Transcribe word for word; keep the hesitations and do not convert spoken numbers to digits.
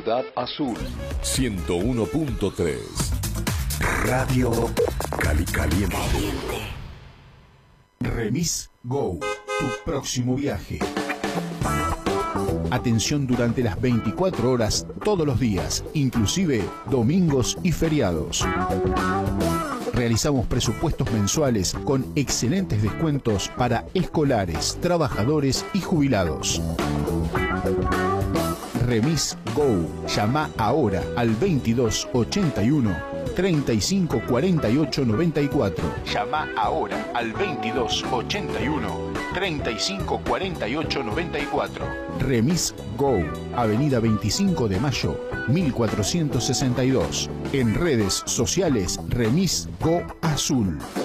Ciudad Azul. ciento uno punto tres. Radio Cali Caliente. Remis Go, tu próximo viaje. Atención durante las veinticuatro horas todos los días, inclusive domingos y feriados. Realizamos presupuestos mensuales con excelentes descuentos para escolares, trabajadores y jubilados. Remis Go. Llama ahora al veintidós ochenta y uno, treinta y cinco cuarenta y ocho noventa y cuatro. Llama ahora al veintidós ochenta y uno, treinta y cinco cuarenta y ocho noventa y cuatro. Remis Go. Avenida veinticinco de mayo, mil cuatrocientos sesenta y dos. En redes sociales, Remis Go Azul.